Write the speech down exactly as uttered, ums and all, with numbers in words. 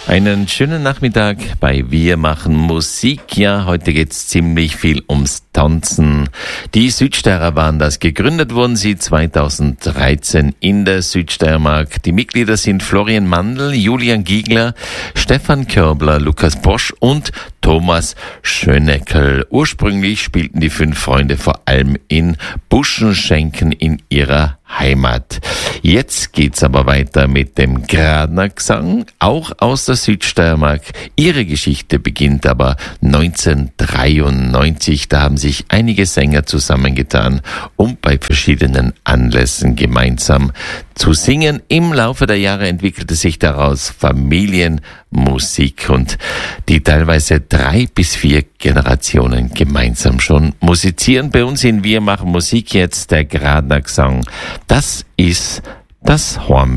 Einen schönen Nachmittag bei Wir machen Musik. Ja, heute geht's ziemlich viel ums Tanzen. Die Südsteirer waren das. Gegründet wurden sie zweitausenddreizehn in der Südsteiermark. Die Mitglieder sind Florian Mandl, Julian Giegler, Stefan Körbler, Lukas Bosch und Thomas Schöneckel. Ursprünglich spielten die fünf Freunde vor allem in Buschenschenken in ihrer Heimat. Jetzt geht's aber weiter mit dem Gradner Gesang, auch aus der Südsteiermark. Ihre Geschichte beginnt aber neunzehnhundertdreiundneunzig. Da haben sich einige Sänger zusammengetan, um bei verschiedenen Anlässen gemeinsam zu singen. Im Laufe der Jahre entwickelte sich daraus Familienmusik, und die teilweise drei bis vier Generationen gemeinsam schon musizieren. Bei uns in Wir machen Musik jetzt der Gradner Gesang. Das ist das Horn.